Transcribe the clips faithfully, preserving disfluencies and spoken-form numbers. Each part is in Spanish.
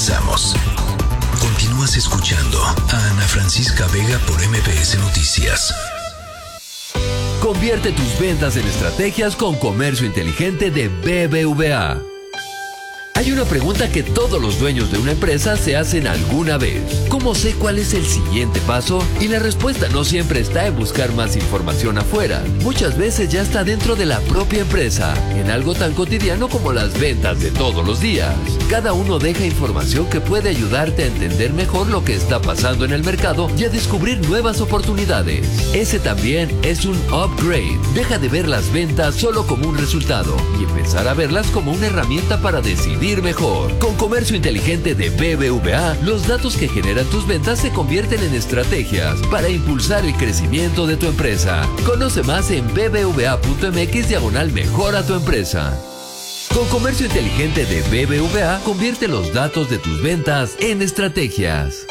Regresamos. Continúas escuchando a Ana Francisca Vega por M B S Noticias. Convierte tus ventas en estrategias con Comercio Inteligente de B B V A. Hay una pregunta que todos los dueños de una empresa se hacen alguna vez. ¿Cómo sé cuál es el siguiente paso? Y la respuesta no siempre está en buscar más información afuera. Muchas veces ya está dentro de la propia empresa, en algo tan cotidiano como las ventas de todos los días. Cada uno deja información que puede ayudarte a entender mejor lo que está pasando en el mercado y a descubrir nuevas oportunidades. Ese también es un upgrade. Deja de ver las ventas solo como un resultado y empezar a verlas como una herramienta para decidir mejor. Con Comercio Inteligente de B B V A, los datos que generan tus ventas se convierten en estrategias para impulsar el crecimiento de tu empresa. Conoce más en bbva.mx diagonal mejora tu empresa. Con Comercio Inteligente de B B V A, convierte los datos de tus ventas en estrategias.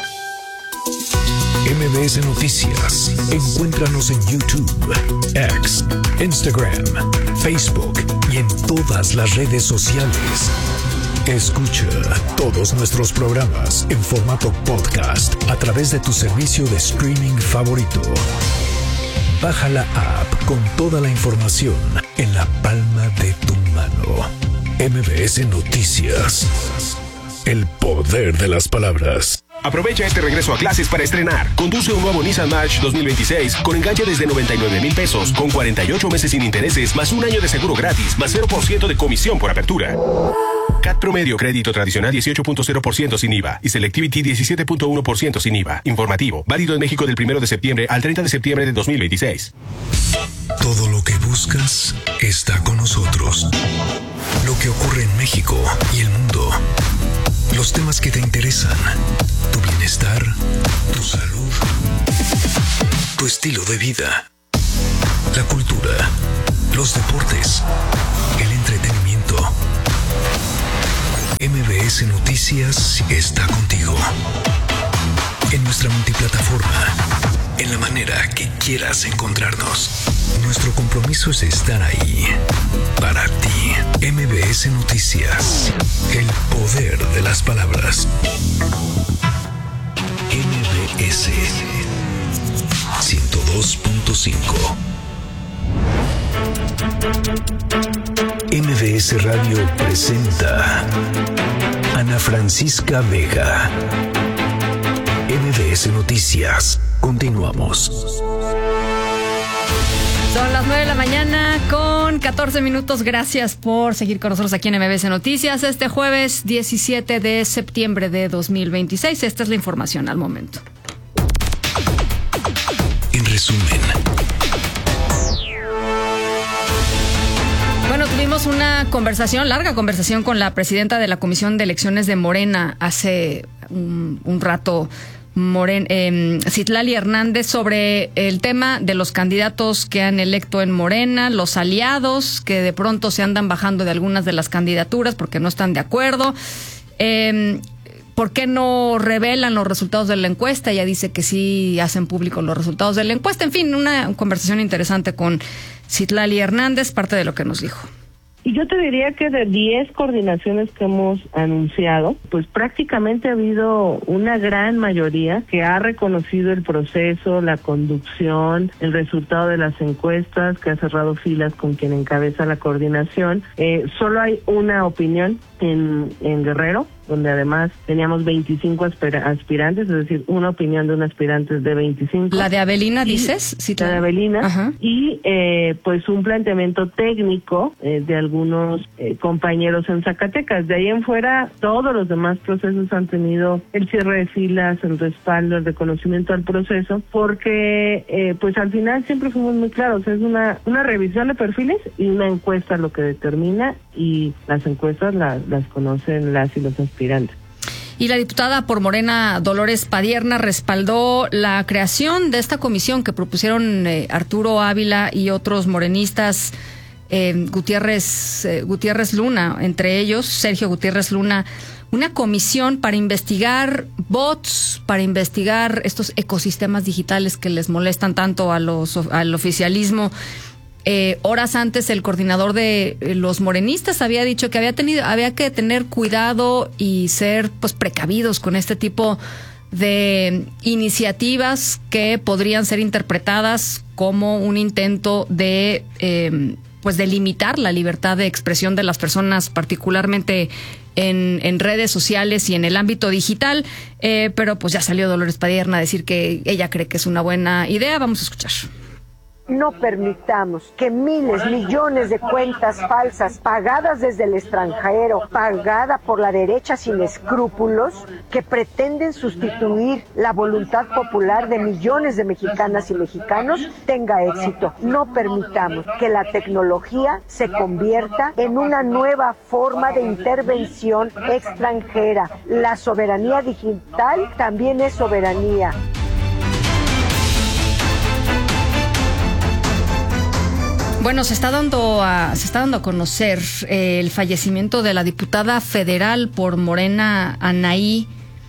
M B S Noticias. Encuéntranos en YouTube, X, Instagram, Facebook y en todas las redes sociales. Escucha todos nuestros programas en formato podcast a través de tu servicio de streaming favorito. Baja la app con toda la información en la palma de tu mano. M B S Noticias. El poder de las palabras. Aprovecha este regreso a clases para estrenar. Conduce un nuevo Nissan March dos mil veintiséis con enganche desde noventa y nueve mil pesos, con cuarenta y ocho meses sin intereses, más un año de seguro gratis, más cero por ciento de comisión por apertura. C A T promedio crédito tradicional dieciocho punto cero por ciento sin I V A y Selectivity diecisiete punto uno por ciento sin I V A. Informativo, válido en México del primero de septiembre al treinta de septiembre de dos mil veintiséis. Todo lo que buscas está con nosotros. Lo que ocurre en México y el mundo. Los temas que te interesan. Tu bienestar, tu salud, tu estilo de vida, la cultura, los deportes, el entretenimiento. M B S Noticias está contigo. En nuestra multiplataforma, en la manera que quieras encontrarnos. Nuestro compromiso es estar ahí para ti. M B S Noticias. El poder de las palabras. M B S ciento dos punto cinco. M B S Radio presenta Ana Francisca Vega. M B S Noticias. Continuamos. Son las nueve de la mañana con catorce minutos. Gracias por seguir con nosotros aquí en M B S Noticias este jueves diecisiete de septiembre de dos mil veintiséis. Esta es la información al momento. En resumen. Bueno, tuvimos una conversación, larga conversación con la presidenta de la Comisión de Elecciones de Morena hace un, un rato. Moren, eh, Citlali Hernández, sobre el tema de los candidatos que han electo en Morena, los aliados que de pronto se andan bajando de algunas de las candidaturas porque no están de acuerdo. Eh, ¿Por qué no revelan los resultados de la encuesta? Ella dice que sí hacen públicos los resultados de la encuesta. En fin, una conversación interesante con Citlali Hernández, parte de lo que nos dijo. Y yo te diría que de diez coordinaciones que hemos anunciado, pues prácticamente ha habido una gran mayoría que ha reconocido el proceso, la conducción, el resultado de las encuestas, que ha cerrado filas con quien encabeza la coordinación. Eh, solo hay una opinión en, en Guerrero, donde además teníamos veinticinco aspirantes, es decir, una opinión de un aspirante de veinticinco. ¿La de Avelina, dices? Sí, la de Avelina. Ajá. Y eh, pues un planteamiento técnico eh, de algunos eh, compañeros en Zacatecas. De ahí en fuera, todos los demás procesos han tenido el cierre de filas, el respaldo, el reconocimiento al proceso, porque eh, pues al final siempre fuimos muy claros, es una, una revisión de perfiles y una encuesta lo que determina, y las encuestas la, las conocen las y los aspirantes. Y la diputada por Morena, Dolores Padierna, respaldó la creación de esta comisión que propusieron eh, Arturo Ávila y otros morenistas, eh, Gutiérrez, eh, Gutiérrez Luna, entre ellos Sergio Gutiérrez Luna, una comisión para investigar bots, para investigar estos ecosistemas digitales que les molestan tanto a los al oficialismo. Eh, horas antes el coordinador de eh, los morenistas había dicho que había tenido, había que tener cuidado y ser pues precavidos con este tipo de iniciativas que podrían ser interpretadas como un intento de eh, pues de limitar la libertad de expresión de las personas, particularmente en, en redes sociales y en el ámbito digital, eh, pero pues ya salió Dolores Padierna a decir que ella cree que es una buena idea. Vamos a escuchar. No permitamos que miles, millones de cuentas falsas pagadas desde el extranjero, pagada por la derecha sin escrúpulos, que pretenden sustituir la voluntad popular de millones de mexicanas y mexicanos, tenga éxito. No permitamos que la tecnología se convierta en una nueva forma de intervención extranjera. La soberanía digital también es soberanía. Bueno, se está dando a, se está dando a conocer eh, el fallecimiento de la diputada federal por Morena, Anaí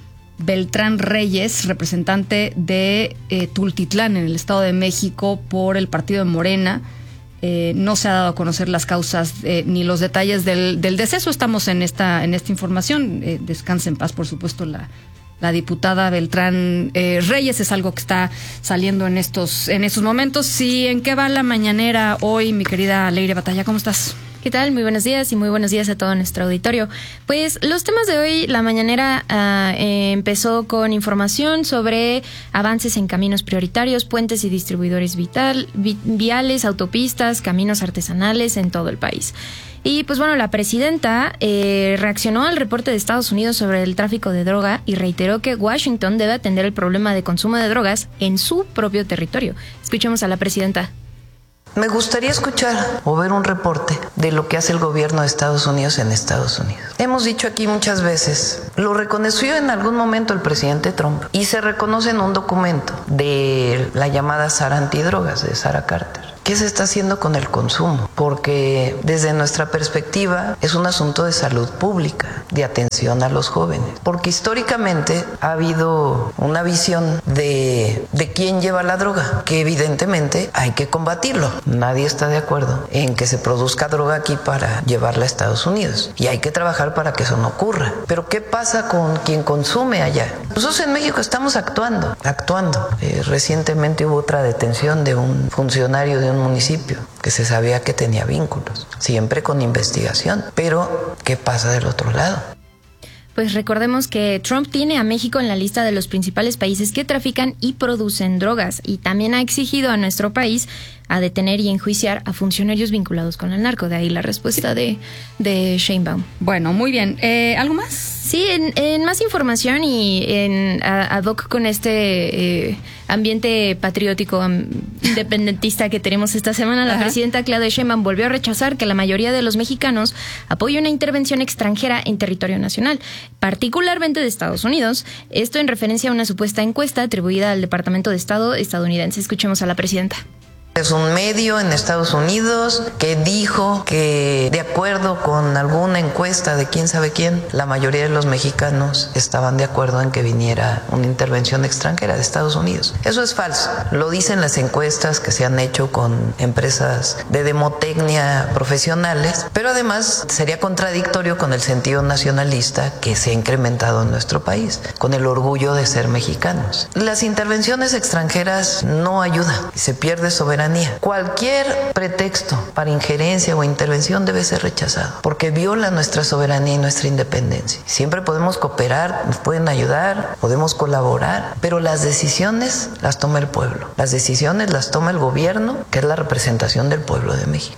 Beltrán Reyes, representante de eh, Tultitlán, en el Estado de México, por el partido de Morena. Eh, no se ha dado a conocer las causas eh, ni los detalles del, del deceso. Estamos en esta, en esta información. Eh, descanse en paz, por supuesto, la La diputada Beltrán eh, Reyes. Es algo que está saliendo en estos en estos momentos. ¿Y en qué va la mañanera hoy, mi querida Leire Batalla? ¿Cómo estás? ¿Qué tal? Muy buenos días y muy buenos días a todo nuestro auditorio. Pues los temas de hoy, la mañanera uh, eh, empezó con información sobre avances en caminos prioritarios, puentes y distribuidores vital, vi, viales, autopistas, caminos artesanales en todo el país. Y pues bueno, la presidenta eh, reaccionó al reporte de Estados Unidos sobre el tráfico de droga y reiteró que Washington debe atender el problema de consumo de drogas en su propio territorio. Escuchemos a la presidenta. Me gustaría escuchar o ver un reporte de lo que hace el gobierno de Estados Unidos en Estados Unidos. Hemos dicho aquí muchas veces, lo reconoció en algún momento el presidente Trump y se reconoce en un documento de la llamada Sara Antidrogas de Sarah Carter. ¿Qué se está haciendo con el consumo? Porque desde nuestra perspectiva es un asunto de salud pública, de atención a los jóvenes. Porque históricamente ha habido una visión de, de quién lleva la droga, que evidentemente hay que combatirlo. Nadie está de acuerdo en que se produzca droga aquí para llevarla a Estados Unidos. Y hay que trabajar para que eso no ocurra. Pero ¿qué pasa con quien consume allá? Nosotros en México estamos actuando, actuando. Eh, recientemente hubo otra detención de un funcionario de un municipio que se sabía que tenía vínculos, siempre con investigación. Pero, ¿qué pasa del otro lado? Pues recordemos que Trump tiene a México en la lista de los principales países que trafican y producen drogas, y también ha exigido a nuestro país a detener y enjuiciar a funcionarios vinculados con el narco. De ahí la respuesta de, de Sheinbaum. Bueno, muy bien. Eh, ¿Algo más? Sí, en, en más información y en ad hoc con este eh, ambiente patriótico um, independentista que tenemos esta semana, la Ajá. presidenta Claudia Sheinbaum volvió a rechazar que la mayoría de los mexicanos apoye una intervención extranjera en territorio nacional, particularmente de Estados Unidos. Esto en referencia a una supuesta encuesta atribuida al Departamento de Estado estadounidense. Escuchemos a la presidenta. Es un medio en Estados Unidos que dijo que, de acuerdo con alguna encuesta de quién sabe quién, la mayoría de los mexicanos estaban de acuerdo en que viniera una intervención extranjera de Estados Unidos. Eso es falso. Lo dicen las encuestas que se han hecho con empresas de demotecnia profesionales, pero además sería contradictorio con el sentido nacionalista que se ha incrementado en nuestro país, con el orgullo de ser mexicanos. Las intervenciones extranjeras no ayudan, se pierde soberanía. Cualquier pretexto para injerencia o intervención debe ser rechazado, porque viola nuestra soberanía y nuestra independencia. Siempre podemos cooperar, nos pueden ayudar, podemos colaborar, pero las decisiones las toma el pueblo. Las decisiones las toma el gobierno, que es la representación del pueblo de México.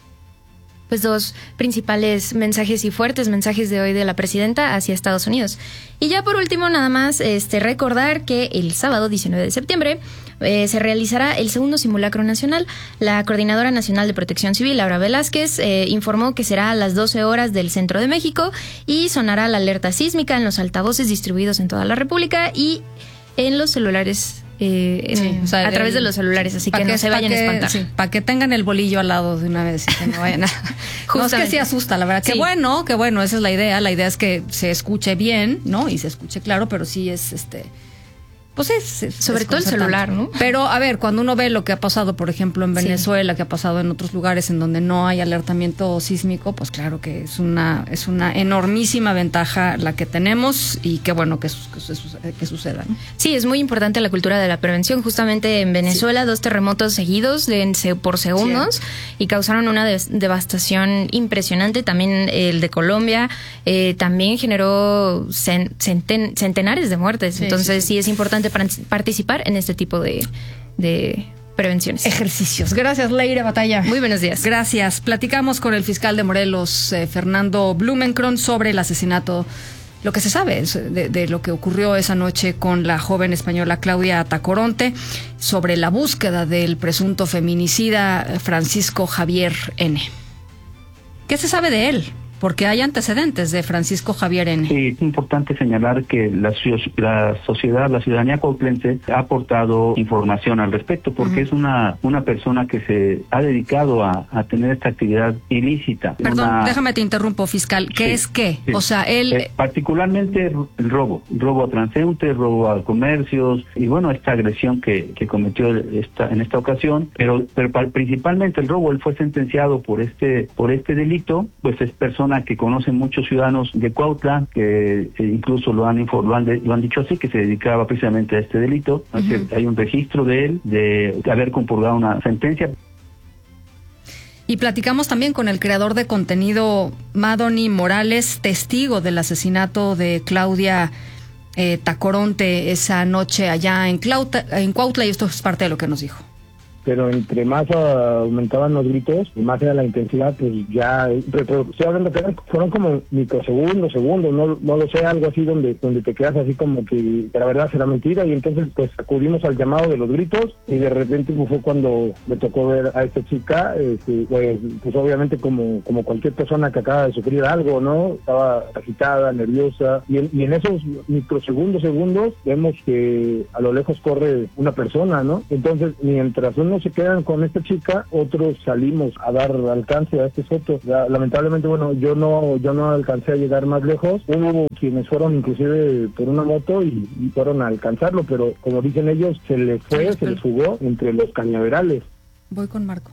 Pues dos principales mensajes y fuertes mensajes de hoy de la presidenta hacia Estados Unidos. Y ya por último, nada más este recordar que el sábado diecinueve de septiembre eh, se realizará el segundo simulacro nacional. La Coordinadora Nacional de Protección Civil, Laura Velázquez, eh, informó que será a las doce horas del centro de México y sonará la alerta sísmica en los altavoces distribuidos en toda la República y en los celulares. Eh, en, sí, o sea, a el, través de los celulares, así que, que no se vayan que, a espantar. Sí, para que tengan el bolillo al lado de una vez y que no vayan a... No, es que sí asusta, la verdad. Sí. Qué bueno, qué bueno, esa es la idea. La idea es que se escuche bien, ¿no? Y se escuche claro, pero sí es este Pues es, es sobre todo el celular, ¿no? Pero a ver, cuando uno ve lo que ha pasado, por ejemplo, en Venezuela, sí. que ha pasado en otros lugares en donde no hay alertamiento sísmico, pues claro que es una es una enormísima ventaja la que tenemos y qué bueno que, que, que suceda, ¿no? Sí, es muy importante la cultura de la prevención. Justamente en Venezuela, sí. dos terremotos seguidos de, por segundos sí. y causaron una de, devastación impresionante. También el de Colombia eh, también generó centen, centenares de muertes. Sí, Entonces sí, sí es importante para participar en este tipo de, de prevenciones. Ejercicios. Gracias, Leire Batalla. Muy buenos días. Gracias. Platicamos con el fiscal de Morelos, eh, Fernando Blumenkron, sobre el asesinato, lo que se sabe de, de lo que ocurrió esa noche con la joven española Claudia Tacoronte, sobre la búsqueda del presunto feminicida Francisco Javier N. ¿Qué se sabe de él? Porque hay antecedentes de Francisco Javier N. Sí, es importante señalar que la, la sociedad, la ciudadanía cuautlense ha aportado información al respecto, porque uh-huh. es una una persona que se ha dedicado a, a tener esta actividad ilícita. Perdón, una... déjame te interrumpo, fiscal. ¿Qué sí, es qué? Sí. O sea, él... Eh, particularmente el robo, robo a transeúntes, robo a comercios, y bueno, esta agresión que, que cometió esta, en esta ocasión, pero, pero principalmente el robo. Él fue sentenciado por este, por este delito, pues es persona que conocen muchos ciudadanos de Cuautla, que incluso lo han, lo han, de, lo han dicho así, que se dedicaba precisamente a este delito. Uh-huh. Así, hay un registro de él, de, de haber compurgado una sentencia. Y platicamos también con el creador de contenido, Madoni Morales, testigo del asesinato de Claudia eh, Tacoronte esa noche allá en, Clauta, en Cuautla, y esto es parte de lo que nos dijo. Pero entre más aumentaban los gritos y más era la intensidad, pues ya, estoy hablando que fueron como microsegundos, segundos, no, no lo sé, algo así donde donde te quedas así como que la verdad será mentira, y entonces pues acudimos al llamado de los gritos, y de repente pues, fue cuando me tocó ver a esta chica, este, pues, pues obviamente como como cualquier persona que acaba de sufrir algo, ¿no? Estaba agitada, nerviosa, y en, y en esos microsegundos, segundos, vemos que a lo lejos corre una persona, ¿no? Entonces, mientras uno se quedan con esta chica, otros salimos a dar alcance a este soto. Ya, lamentablemente, bueno, yo no yo no alcancé a llegar más lejos. Hubo quienes fueron inclusive por una moto y, y fueron a alcanzarlo, pero como dicen ellos, se les fue, se les jugó entre los cañaverales. Voy con Marco.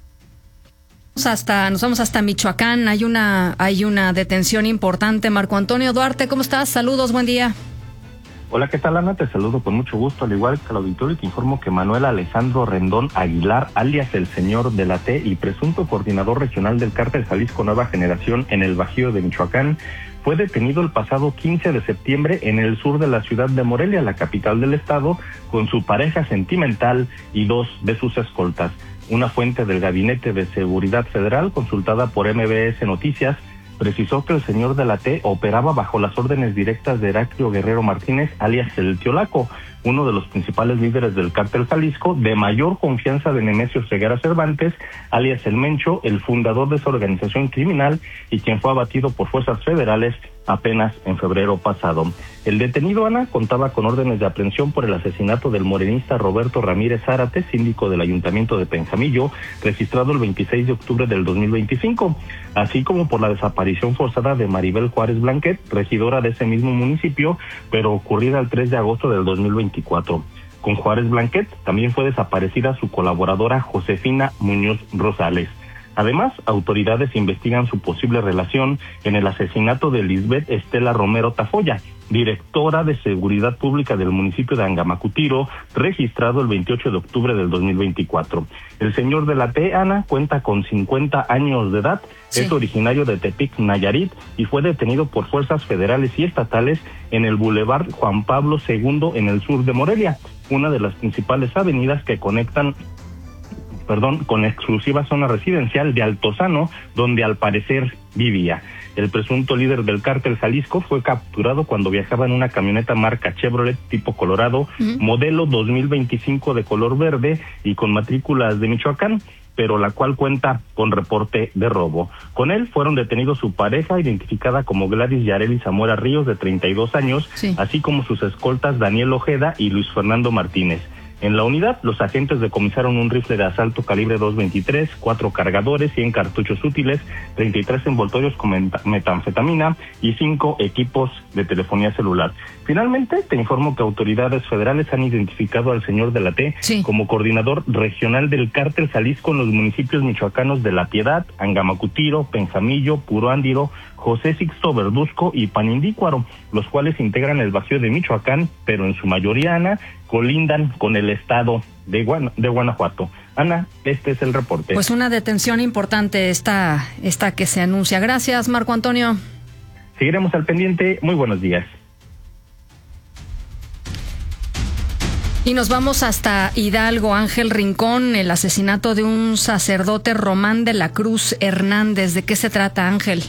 Hasta, nos vamos hasta Michoacán. Hay una hay una detención importante. Marco Antonio Duarte, ¿cómo estás? Saludos, buen día. Hola, ¿qué tal, Ana? Te saludo con mucho gusto, al igual que al auditorio, y te informo que Manuel Alejandro Rendón Aguilar, alias el Señor de la T y presunto coordinador regional del Cártel Jalisco Nueva Generación en el Bajío de Michoacán, fue detenido el pasado quince de septiembre en el sur de la ciudad de Morelia, la capital del estado, con su pareja sentimental y dos de sus escoltas. Una fuente del Gabinete de Seguridad Federal, consultada por M B S Noticias, precisó que el Señor de la T operaba bajo las órdenes directas de Heraclio Guerrero Martínez, alias el Tiolaco, uno de los principales líderes del Cártel Jalisco, de mayor confianza de Nemesio Ceguera Cervantes, alias el Mencho, el fundador de esa organización criminal y quien fue abatido por fuerzas federales apenas en febrero pasado. El detenido, Ana, contaba con órdenes de aprehensión por el asesinato del morenista Roberto Ramírez Zárate, síndico del Ayuntamiento de Penjamillo, registrado el veintiséis de octubre del dos mil veinticinco, así como por la desaparición forzada de Maribel Juárez Blanquet, regidora de ese mismo municipio, pero ocurrida el tres de agosto del dos mil veinticuatro. Con Juárez Blanquet también fue desaparecida su colaboradora Josefina Muñoz Rosales. Además, autoridades investigan su posible relación en el asesinato de Lisbeth Estela Romero Tafoya, directora de Seguridad Pública del municipio de Angamacutiro, registrado el veintiocho de octubre del dos mil veinticuatro. El señor de la T, Ana, cuenta con cincuenta años de edad, sí. Es originario de Tepic, Nayarit, y fue detenido por fuerzas federales y estatales en el Boulevard Juan Pablo segundo en el sur de Morelia, una de las principales avenidas que conectan perdón, con exclusiva zona residencial de Altozano, donde al parecer vivía. El presunto líder del Cártel Jalisco fue capturado cuando viajaba en una camioneta marca Chevrolet tipo Colorado, uh-huh. modelo dos mil veinticinco de color verde y con matrículas de Michoacán, pero la cual cuenta con reporte de robo. Con él fueron detenidos su pareja, identificada como Gladys Yareli Zamora Ríos, de treinta y dos años, sí. así como sus escoltas Daniel Ojeda y Luis Fernando Martínez. En la unidad, los agentes decomisaron un rifle de asalto calibre dos veintitrés, cuatro cargadores, cien cartuchos útiles, treinta y tres envoltorios con metanfetamina y cinco equipos de telefonía celular. Finalmente, te informo que autoridades federales han identificado al señor de la T sí. como coordinador regional del Cártel Jalisco en los municipios michoacanos de La Piedad, Angamacutiro, Penjamillo, Puruándiro, José Sixto Verduzco y Panindícuaro, los cuales integran el Bajío de Michoacán, pero en su mayoría, Ana, colindan con el estado de, Guan- de Guanajuato. Ana, este es el reporte. Pues una detención importante esta, esta que se anuncia. Gracias, Marco Antonio. Seguiremos al pendiente. Muy buenos días. Y nos vamos hasta Hidalgo. Ángel Rincón, el asesinato de un sacerdote, Román de la Cruz Hernández. ¿De qué se trata, Ángel?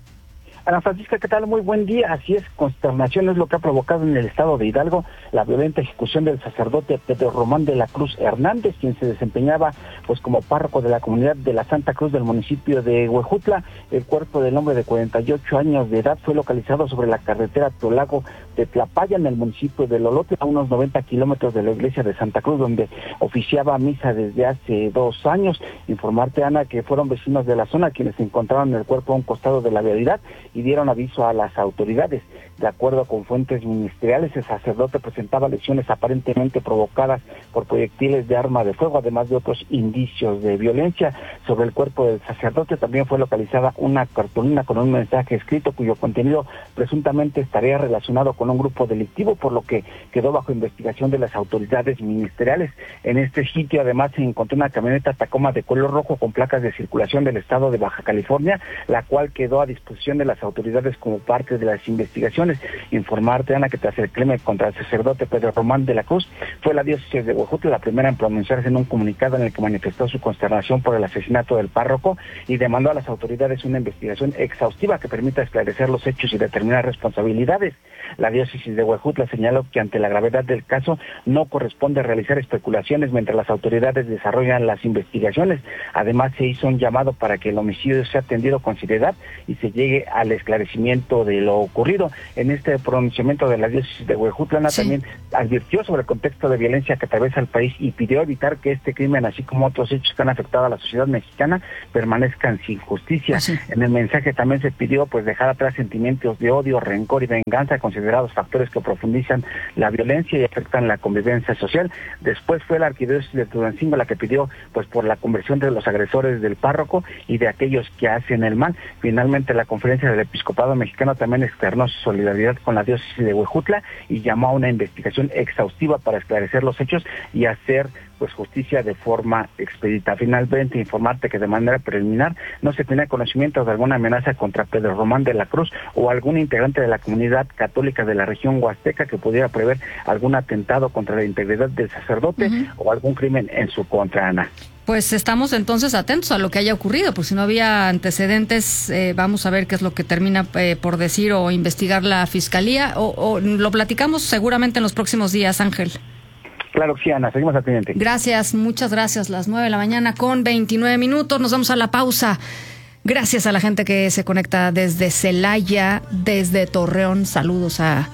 Ana Francisca, ¿qué tal? Muy buen día. Así es, consternación es lo que ha provocado en el estado de Hidalgo la violenta ejecución del sacerdote Pedro Román de la Cruz Hernández, quien se desempeñaba pues como párroco de la comunidad de la Santa Cruz del municipio de Huejutla. El cuerpo del hombre de cuarenta y ocho años de edad fue localizado sobre la carretera Tolago de Tlapaya, en el municipio de Lolote, a unos noventa kilómetros de la iglesia de Santa Cruz, donde oficiaba misa desde hace dos años. Informarte, Ana, que fueron vecinos de la zona quienes encontraron el cuerpo a un costado de la vialidad y dieron aviso a las autoridades. De acuerdo con fuentes ministeriales, el sacerdote presentaba lesiones aparentemente provocadas por proyectiles de arma de fuego, además de otros indicios de violencia. Sobre el cuerpo del sacerdote también fue localizada una cartulina con un mensaje escrito cuyo contenido presuntamente estaría relacionado con un grupo delictivo, por lo que quedó bajo investigación de las autoridades ministeriales. En este sitio además se encontró una camioneta Tacoma de color rojo con placas de circulación del estado de Baja California, la cual quedó a disposición de las autoridades como parte de las investigaciones. Informarte, Ana, que tras el crimen contra el sacerdote Pedro Román de la Cruz, fue la diócesis de Huejutla la primera en pronunciarse en un comunicado en el que manifestó su consternación por el asesinato del párroco y demandó a las autoridades una investigación exhaustiva que permita esclarecer los hechos y determinar responsabilidades. La diócesis de Huejutla señaló que ante la gravedad del caso no corresponde realizar especulaciones mientras las autoridades desarrollan las investigaciones. Además, se hizo un llamado para que el homicidio sea atendido con seriedad y se llegue al esclarecimiento de lo ocurrido. En este pronunciamiento de la diócesis de Huejutla, sí. también advirtió sobre el contexto de violencia que atraviesa el país y pidió evitar que este crimen, así como otros hechos que han afectado a la sociedad mexicana, permanezcan sin justicia. Sí. En el mensaje también se pidió pues dejar atrás sentimientos de odio, rencor y venganza, considerados factores que profundizan la violencia y afectan la convivencia social. Después fue la arquidiócesis de Tulancingo la que pidió pues por la conversión de los agresores del párroco y de aquellos que hacen el mal. Finalmente, la conferencia del episcopado mexicano también externó su solidaridad con la diócesis de Huejutla y llamó a una investigación exhaustiva para esclarecer los hechos y hacer pues justicia de forma expedita. Finalmente, informarte que de manera preliminar no se tiene conocimiento de alguna amenaza contra Pedro Román de la Cruz o algún integrante de la comunidad católica de la región huasteca que pudiera prever algún atentado contra la integridad del sacerdote uh-huh. o algún crimen en su contra, Ana. Pues estamos entonces atentos a lo que haya ocurrido, por si no había antecedentes, eh, vamos a ver qué es lo que termina eh, por decir o investigar la Fiscalía, o, o lo platicamos seguramente en los próximos días, Ángel. Claro que sí, Ana, seguimos al pendiente. Gracias, muchas gracias, las nueve de la mañana con veintinueve minutos, nos vamos a la pausa. Gracias a la gente que se conecta desde Celaya, desde Torreón, saludos a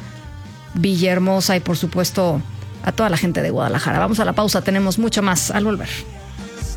Villahermosa y por supuesto a toda la gente de Guadalajara. Vamos a la pausa, tenemos mucho más al volver.